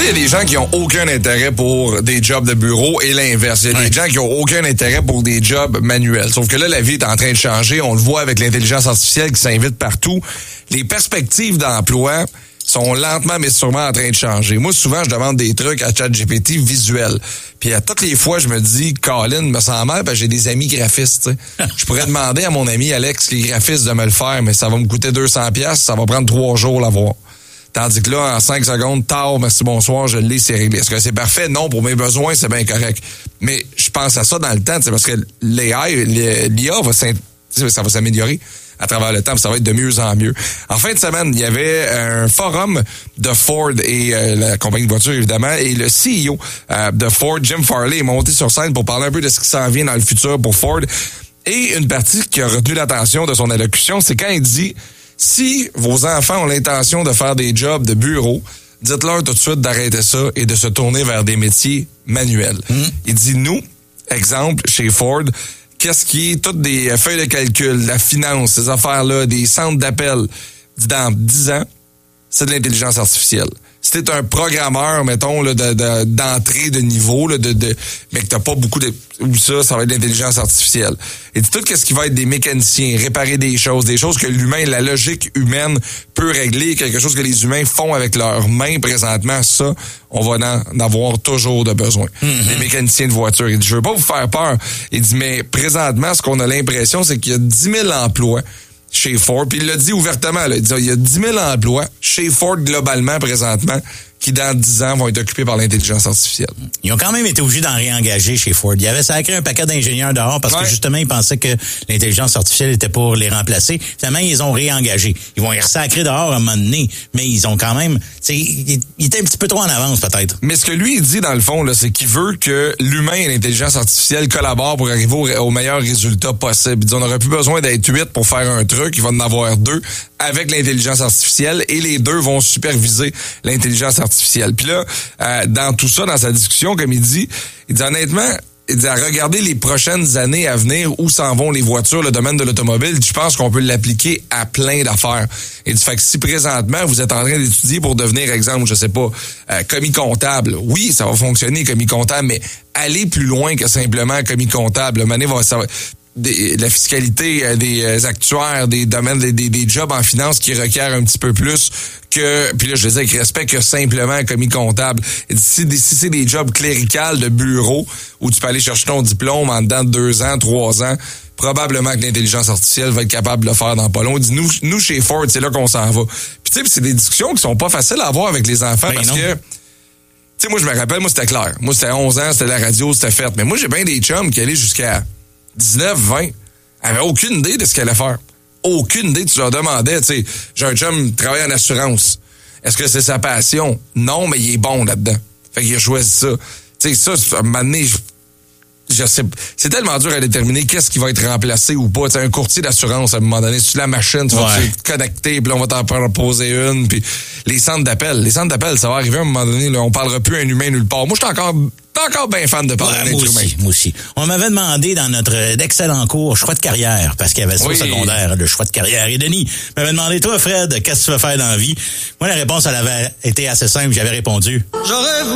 il y a des gens qui ont aucun intérêt pour des jobs de bureau et l'inverse. Il y a des gens qui ont aucun intérêt pour des jobs manuels. Sauf que là, la vie est en train de changer. On le voit avec l'intelligence artificielle qui s'invite partout. Les perspectives d'emploi sont lentement mais sûrement en train de changer. Moi, souvent, je demande des trucs à ChatGPT visuels. Puis à toutes les fois, je me dis, Colin, me sens mal parce que j'ai des amis graphistes. Je pourrais demander à mon ami Alex, qui est graphiste, de me le faire, mais ça va me coûter 200$, ça va prendre 3 jours l'avoir. Tandis que là, en 5 secondes, tard, merci, bonsoir, je l'ai, c'est réglé. Est-ce que c'est parfait? Non, pour mes besoins, c'est bien correct. Mais je pense à ça dans le temps, parce que l'IA ça va s'améliorer à travers le temps, ça va être de mieux en mieux. En fin de semaine, il y avait un forum de Ford et la compagnie de voitures, évidemment, et le CEO de Ford, Jim Farley, est monté sur scène pour parler un peu de ce qui s'en vient dans le futur pour Ford. Et une partie qui a retenu l'attention de son allocution, c'est quand il dit, si vos enfants ont l'intention de faire des jobs de bureau, dites-leur tout de suite d'arrêter ça et de se tourner vers des métiers manuels. Il dit, nous, exemple, chez Ford, qu'est-ce qui est toutes des feuilles de calcul, la finance, ces affaires-là, des centres d'appel, dans 10 ans, c'est de l'intelligence artificielle. Si t'es un programmeur, mettons, là, d'entrée de niveau, là, mais que t'as pas beaucoup de... Ou ça va être de l'intelligence artificielle. Et tout ce qui va être des mécaniciens, réparer des choses que l'humain, la logique humaine peut régler, quelque chose que les humains font avec leurs mains présentement, ça, on va en avoir toujours de besoin. Les mécaniciens de voitures. Il dit, je veux pas vous faire peur. Il dit, mais présentement, ce qu'on a l'impression, c'est qu'il y a 10 000 emplois chez Ford, puis il l'a dit ouvertement, là, il dit, il y a 10 000 emplois chez Ford globalement présentement qui dans 10 ans vont être occupés par l'intelligence artificielle. Ils ont quand même été obligés d'en réengager chez Ford. Il y avait sacré un paquet d'ingénieurs dehors parce que justement, ils pensaient que l'intelligence artificielle était pour les remplacer. Finalement, ils ont réengagé. Ils vont y ressacrer dehors à un moment donné, mais ils ont quand même... Ils étaient un petit peu trop en avance, peut-être. Mais ce que lui, il dit, dans le fond, là, c'est qu'il veut que l'humain et l'intelligence artificielle collaborent pour arriver au meilleur résultat possible. Il dit, on n'aurait plus besoin d'être 8 pour faire un truc, il va en avoir 2 avec l'intelligence artificielle et les 2 vont superviser l'intelligence artificielle. Puis là, dans tout ça, dans sa discussion, comme il dit honnêtement, il dit à regarder les prochaines années à venir où s'en vont les voitures, le domaine de l'automobile, je pense qu'on peut l'appliquer à plein d'affaires. Il dit, fait que si présentement vous êtes en train d'étudier pour devenir, exemple, je sais pas, commis comptable, oui, ça va fonctionner commis comptable, mais aller plus loin que simplement commis comptable. La fiscalité des actuaires, des domaines, des jobs en finance qui requièrent un petit peu plus que, puis là je veux dire, qui respectent que simplement commis comptable. Si c'est des jobs cléricales de bureau où tu peux aller chercher ton diplôme en dedans de 2 ans, 3 ans, probablement que l'intelligence artificielle va être capable de le faire dans pas long. On dit, nous chez Ford, c'est là qu'on s'en va. Puis tu sais, c'est des discussions qui sont pas faciles à avoir avec les enfants parce que, tu sais, moi je me rappelle, moi c'était clair. Moi c'était 11 ans, c'était la radio, c'était fait. Mais moi j'ai bien des chums qui allaient jusqu'à 19, 20, avaient aucune idée de ce qu'elle allait faire. Aucune idée. Tu leur demandais, tu sais, j'ai un chum qui travaille en assurance. Est-ce que c'est sa passion? Non, mais il est bon là-dedans. Fait qu'il a choisi ça. Tu sais, ça, à un moment donné, je sais, c'est tellement dur à déterminer qu'est-ce qui va être remplacé ou pas. Tu sais, un courtier d'assurance, à un moment donné, sur la machine, tu vas te connecter, puis on va t'en proposer une, puis les centres d'appel, ça va arriver à un moment donné, là, on parlera plus à un humain nulle part. Moi, je suis encore bien fan de parler à un être humain. Moi aussi. On m'avait demandé dans notre d'excellent cours choix de carrière, parce qu'il y avait ça au secondaire, le choix de carrière. Et Denis m'avait demandé, toi, Fred, qu'est-ce que tu veux faire dans la vie? Moi, la réponse, elle avait été assez simple. J'avais répondu, j'aurais